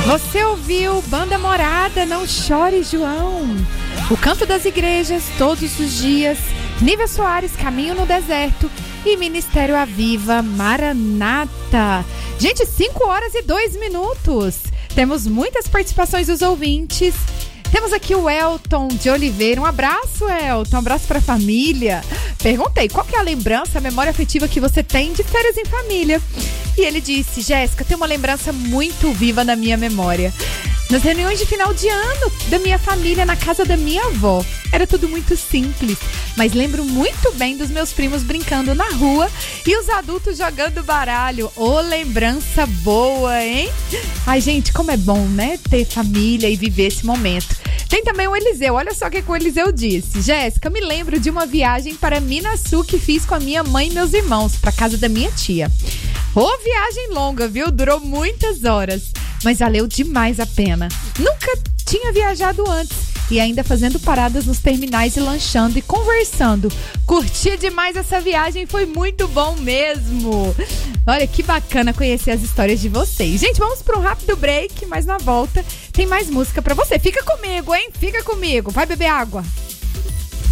Você ouviu Banda Morada, Não Chore, João. O Canto das Igrejas, Todos os Dias. Nívia Soares, Caminho no Deserto. E Ministério Aviva, Maranata. Gente, 5h02. Temos muitas participações dos ouvintes. Temos aqui o Elton de Oliveira. Um abraço, Elton. Um abraço pra família. Perguntei, qual que é a lembrança, a memória afetiva que você tem de férias em família? E ele disse, Jéssica, tem uma lembrança muito viva na minha memória. Nas reuniões de final de ano da minha família, na casa da minha avó. Era tudo muito simples, mas lembro muito bem dos meus primos brincando na rua e os adultos jogando baralho. Ô, lembrança boa, hein? Ai, gente, como é bom, né? Ter família e viver esse momento. Tem também o Eliseu, olha só o que o Eliseu disse. Jéssica, me lembro de uma viagem para Minasul que fiz com a minha mãe e meus irmãos, para casa da minha tia. Ô, viagem longa, viu? Durou muitas horas, mas valeu demais a pena. Nunca tinha viajado antes e ainda fazendo paradas nos terminais e lanchando e conversando. Curti demais essa viagem, foi muito bom mesmo. Olha que bacana conhecer as histórias de vocês. Gente, vamos para um rápido break, mas na volta tem mais música para você. Fica comigo, hein? Fica comigo. Vai beber água.